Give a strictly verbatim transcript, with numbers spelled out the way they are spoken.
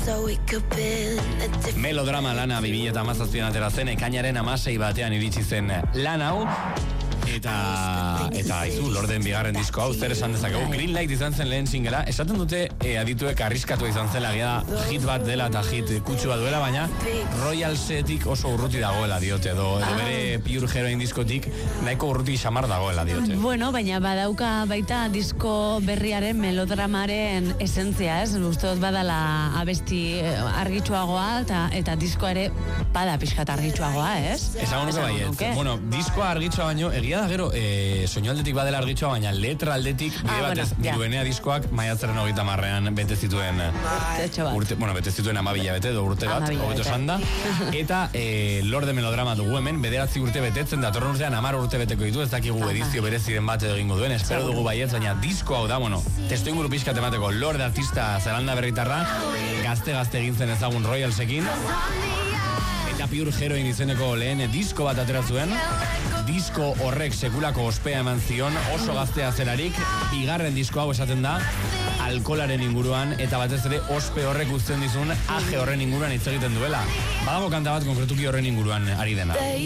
Melodrama lana bi mila hamazazpian atera zen, ekainaren hamasei batean iritsi zen lan hau. Eta, eta izu, Lorden bigarren disko hau, zer esan dezakegu, Green Light izan zen lehen singela, esaten dute e, adituek arriskatu izan zela, gira hit bat dela eta hit kutsu bat duela, baina Royalsetik oso urruti dagoela diote, edo, edo bere Pure Heroin diskotik nahiko urruti xamar dagoela diote. Bueno, baina badauka baita disko berriaren melodramaren esentzia, ez? Uste dut badala abesti argitsuagoa, eta, eta diskoa ere bada pixkat argitsuagoa, ez? Esan nuke baiet. Bueno, diskoa argitsua baino, egia da gero, e, soinu aldetik badela argitsua, baina letra aldetik, bide ah, batez, bueno, diruenea diskoak maiatzaren hogeita marrean bete zituen, urte, bueno, bete zituen amabila bete, do urte bat, hogeto sanda, eta e, Lorde Melodrama dugu hemen, bederatzi urte betetzen, datorren urtean amar urte beteko ditu, ez dakigu edizio bereziren bat edo egingo duen, espero dugu baietz, baina disko hau da, bueno, testu inguru pixkat emateko, Lorde artista zelanda berritarra, gazte-gazte egin zen ezagun Royalsekin, eta Pure Heroin izeneko lehen disko bat atera zuen, disko horrek sekulako ospea eman zion, oso gaztea zelarik, bigarren disko hau esaten da, alkolaren inguruan, eta batez ere ospe horrek uzten dizun, aje horren inguruan hitz egiten duela. Badago kanta bat konkretuki horren inguruan ari dena.